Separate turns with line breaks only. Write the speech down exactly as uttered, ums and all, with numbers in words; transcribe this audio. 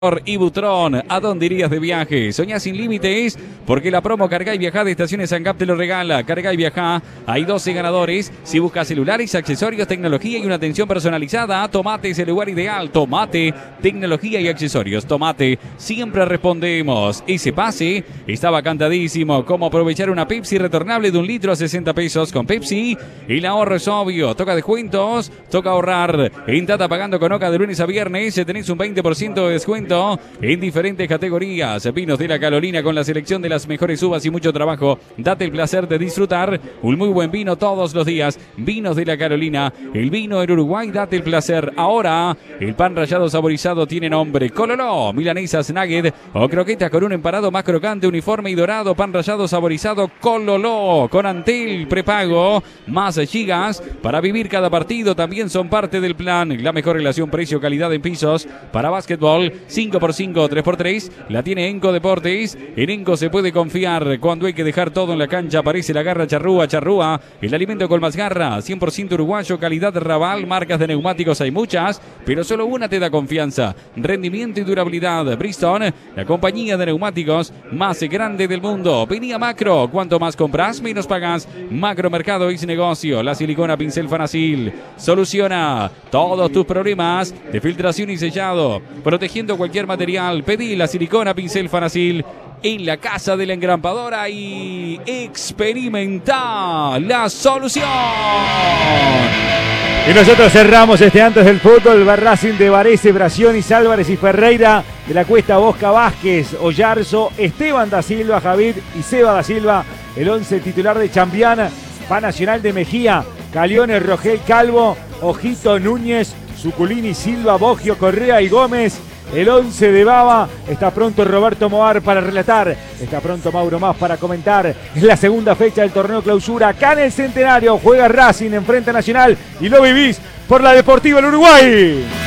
Y Butrón, ¿a dónde irías de viaje? ¿Soñás sin límites? Porque la promo Carga y Viajá de Estaciones ANCAP te lo regala. Carga y Viajá, hay doce ganadores. Si buscas celulares, accesorios, tecnología y una atención personalizada, Tomate es el lugar ideal. Tomate, tecnología y accesorios. Tomate, siempre respondemos. Ese pase estaba cantadísimo. ¿Cómo aprovechar una Pepsi retornable de un litro a sesenta pesos con Pepsi? El ahorro es obvio. Toca descuentos, toca ahorrar. En Tata Pagando con Oca de lunes a viernes tenés un veinte por ciento de descuento en diferentes categorías. Vinos de la Carolina con la selección de las mejores uvas y mucho trabajo. Date el placer de disfrutar un muy buen vino todos los días. Vinos de la Carolina, el vino en Uruguay, date el placer. Ahora, el pan rallado saborizado tiene nombre Cololó, milanesas, nugget o croquetas con un empanado más crocante, uniforme y dorado. Pan rallado saborizado Cololó, con Antel prepago, más gigas para vivir cada partido. También son parte del plan. La mejor relación precio-calidad en pisos para básquetbol. cinco por cinco, tres por tres, la tiene Enco Deportes. En Enco se puede confiar cuando hay que dejar todo en la cancha. Aparece la garra Charrúa, Charrúa, el alimento con más garra, cien por ciento uruguayo, calidad Raval. Marcas de neumáticos hay muchas, pero solo una te da confianza, rendimiento y durabilidad. Bridgestone, la compañía de neumáticos más grande del mundo. Vení a Macro, cuanto más compras, menos pagas. Macro Mercado es negocio. La silicona pincel Fanacil soluciona todos tus problemas de filtración y sellado, protegiendo cualquier material. Pedí la silicona pincel Fanacil en la casa de la engrampadora y experimenta la solución.
Y nosotros cerramos este Antes del Fútbol. Racing de Varese, Bracionis, Álvarez y Ferreira, de la Cuesta Bosca, Vázquez, Oyarzo, Esteban da Silva, Javid y Seba da Silva. El once titular de Champiana, Pa Nacional de Mejía, Caliones, Rogel, Calvo, Ojito, Núñez, Suculini, Silva, Bogio, Correa y Gómez. El once de Baba. Está pronto Roberto Moar para relatar. Está pronto Mauro Más para comentar. Es la segunda fecha del torneo clausura. Acá en el Centenario juega Racing, enfrenta Nacional y lo vivís por la Deportiva del Uruguay.